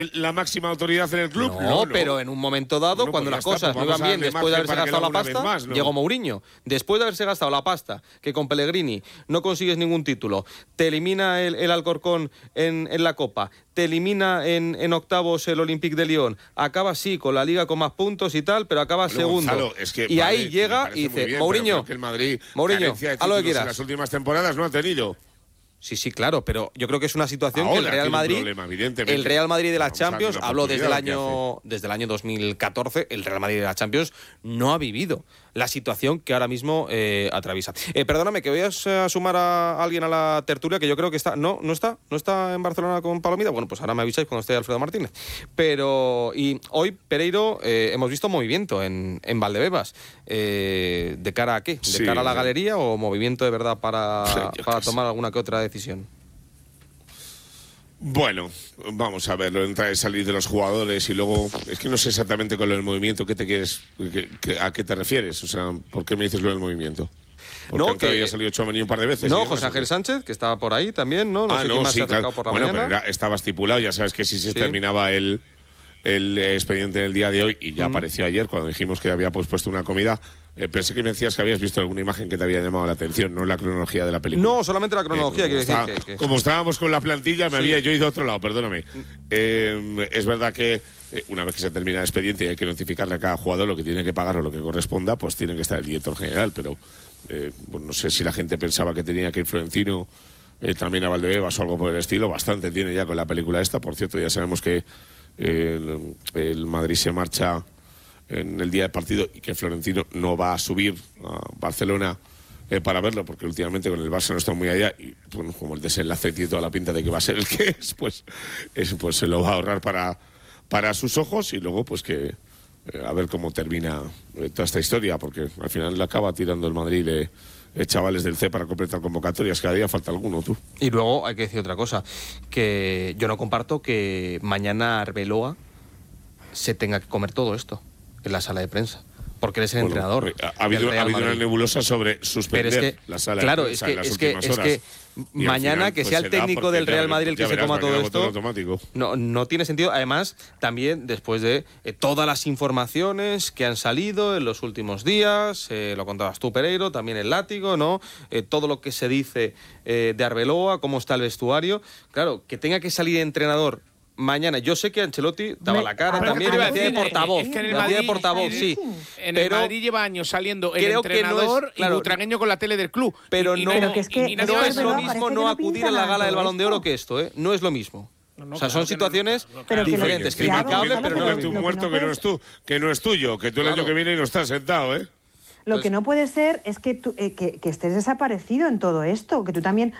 la máxima autoridad en el club. No, pero en un momento dado, No, cuando pues las ya está, cosas pues no iban vamos a bien, darle después de margen haberse para que gastado lo la haga una vez pasta, más, ¿no? llegó Mourinho. Después de haberse gastado la pasta, que con Pellegrini no consigues ningún título, te elimina el Alcorcón en la Copa, te elimina en octavos el Olympique de Lyon, acaba sí con la Liga con más puntos y tal, pero acaba segundo. Gonzalo, es que, y vale, ahí llega y dice, Mourinho, que el Madrid, Mourinho, carencia de haz lo que títulos en quieras. las últimas temporadas no ha tenido. Sí, claro, pero yo creo que es una situación Ahora que el Real tiene un Madrid, problema, evidentemente. el Real Madrid de la Vamos a darle Champions, una habló desde oportunidad, el año 2014, el Real Madrid de la Champions no ha vivido la situación que ahora mismo atraviesa. Perdóname, que voy a sumar a alguien a la tertulia que yo creo que está, no está en Barcelona con Palomita. Bueno, pues ahora me avisáis cuando esté Alfredo Martínez. Pero y hoy Pereiro hemos visto movimiento en Valdebebas. ¿De cara a qué? ¿De cara a la galería o movimiento de verdad para tomar alguna que otra decisión? Bueno, vamos a ver, lo de entrar y salir de los jugadores y luego, es que no sé exactamente con lo del movimiento, ¿qué te quieres, a qué te refieres? O sea, ¿por qué me dices lo del movimiento? Porque no, que había salido Tchouaméni un par de veces. No, José Ángel Sánchez, que estaba por ahí también, ¿no? No sé quién más se ha acercado por la mañana. Pero estaba estipulado, ya sabes que si se terminaba el expediente en el día de hoy, y ya apareció ayer cuando dijimos que había puesto una comida. Pensé que me decías que habías visto alguna imagen que te había llamado la atención, no la cronología de la película. No, solamente la cronología, quiero decir que... Como estábamos con la plantilla, me había yo ido a otro lado, perdóname. Es verdad que una vez que se termina el expediente y hay que notificarle a cada jugador lo que tiene que pagar o lo que corresponda, pues tiene que estar el director general, pero pues no sé si la gente pensaba que tenía que ir Florentino también a Valdebebas o algo por el estilo. Bastante tiene ya con la película esta. Por cierto, ya sabemos que el Madrid se marcha en el día del partido y que Florentino no va a subir a Barcelona para verlo, porque últimamente con el Barça no está muy allá y bueno, como el desenlace tiene toda la pinta de que va a ser el que es, pues se lo va a ahorrar para sus ojos y luego pues que a ver cómo termina toda esta historia, porque al final le acaba tirando el Madrid chavales del C para completar convocatorias, cada día falta alguno, tú. Y luego hay que decir otra cosa, que yo no comparto que mañana Arbeloa se tenga que comer todo esto en la sala de prensa, porque eres el entrenador. Ha habido una nebulosa sobre suspender la sala de prensa en las últimas horas. Es que mañana final, que sea el técnico del Real Madrid el que se coma todo esto, no tiene sentido. Además, también después de todas las informaciones que han salido en los últimos días, lo contabas tú, Pereiro, también el látigo, ¿no? Todo lo que se dice de Arbeloa, cómo está el vestuario. Claro, que tenga que salir entrenador mañana. Yo sé que Ancelotti daba la cara también, me hacía de portavoz. Sí. En el Madrid lleva años saliendo el entrenador y butragueño con la tele del club. Pero no es lo mismo no acudir a la gala del Balón de Oro que esto, ¿eh? No es lo mismo. O sea, son situaciones diferentes, criticables, pero no es lo mismo. Muerto que no es tuyo, que tú el año que viene no estás sentado, ¿eh? Lo que no puede ser es que estés desaparecido en todo esto, que tú también